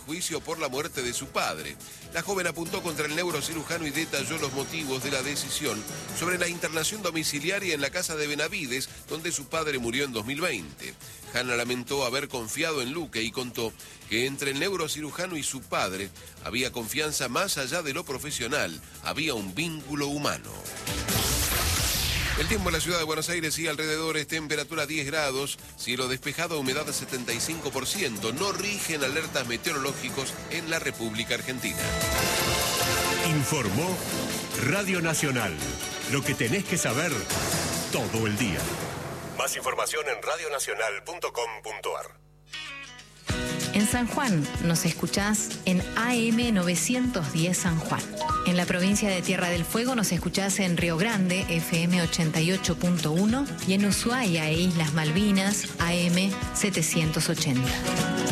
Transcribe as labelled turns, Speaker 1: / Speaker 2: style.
Speaker 1: juicio por la muerte de su padre. La joven apuntó contra el neurocirujano y detalló los motivos de la decisión sobre la internación domiciliaria en la casa de Benavides, donde su padre murió en 2020. Hanna lamentó haber confiado en Luque y contó que entre el neurocirujano y su padre había confianza más allá de lo profesional, había un vínculo humano. El tiempo en la ciudad de Buenos Aires y alrededores, temperatura 10 grados, cielo despejado, humedad 75%. No rigen alertas meteorológicos en la República Argentina.
Speaker 2: Informó Radio Nacional. Lo que tenés que saber todo el día. Más información en radionacional.com.ar.
Speaker 3: En San Juan nos escuchás en AM 910 San Juan. En la provincia de Tierra del Fuego nos escuchás en Río Grande, FM 88.1, y en Ushuaia e Islas Malvinas, AM 780.